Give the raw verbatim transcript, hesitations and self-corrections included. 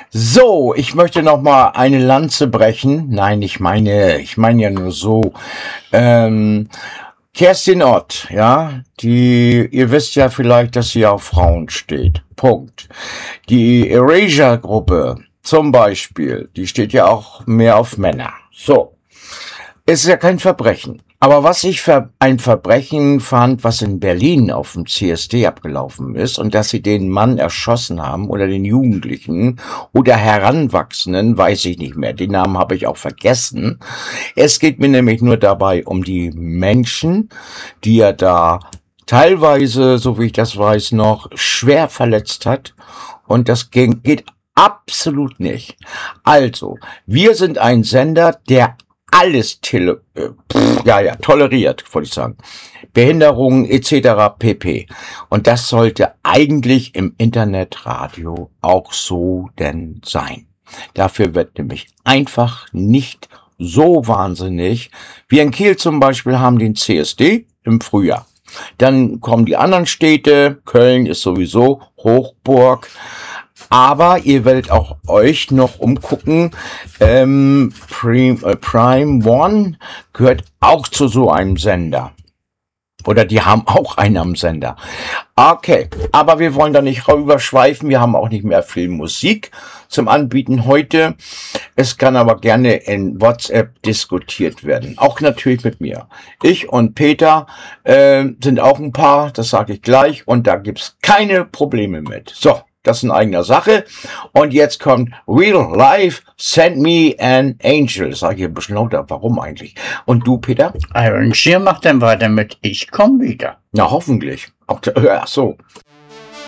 So, ich möchte noch mal eine Lanze brechen. Nein, ich meine, ich meine ja nur so. Ähm, Kerstin Ott, ja, die, ihr wisst ja vielleicht, dass sie auf Frauen steht. Punkt. Die Erasure-Gruppe zum Beispiel, die steht ja auch mehr auf Männer. So, es ist ja kein Verbrechen. Aber was ich für ein Verbrechen fand, was in Berlin auf dem C S D abgelaufen ist und dass sie den Mann erschossen haben oder den Jugendlichen oder Heranwachsenden, weiß ich nicht mehr. Den Namen habe ich auch vergessen. Es geht mir nämlich nur dabei um die Menschen, die er da teilweise, so wie ich das weiß, noch schwer verletzt hat. Und das ging, geht absolut nicht. Also, wir sind ein Sender, der alles tele, äh, pff, ja, ja, toleriert, wollte ich sagen. Behinderungen et cetera pp. Und das sollte eigentlich im Internetradio auch so denn sein. Dafür wird nämlich einfach nicht so wahnsinnig. Wir in Kiel zum Beispiel haben den C S D im Frühjahr. Dann kommen die anderen Städte. Köln ist sowieso Hochburg. Aber ihr werdet auch euch noch umgucken. Ähm, Prime, äh, Prime One gehört auch zu so einem Sender. Oder die haben auch einen am Sender. Okay, aber wir wollen da nicht rüberschweifen. Wir haben auch nicht mehr viel Musik zum Anbieten heute. Es kann aber gerne in WhatsApp diskutiert werden. Auch natürlich mit mir. Ich und Peter äh, sind auch ein Paar, das sage ich gleich. Und da gibt's keine Probleme mit. So. Das ist in eigener Sache. Und jetzt kommt Real Life, Send Me an Angel. Das sage ich ein bisschen lauter. Warum eigentlich? Und du, Peter? Iron Shear macht dann weiter mit Ich komm wieder. Na, hoffentlich. Auch, ja, so.